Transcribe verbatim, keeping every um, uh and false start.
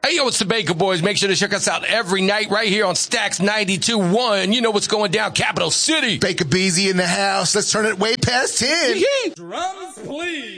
Hey, yo, it's the Baker Boys. Make sure to check us out every night right here on Stacks ninety-two point one. You know what's going down, Capital City. Baker Beezy in the house. Let's turn it way past ten. Drums, please.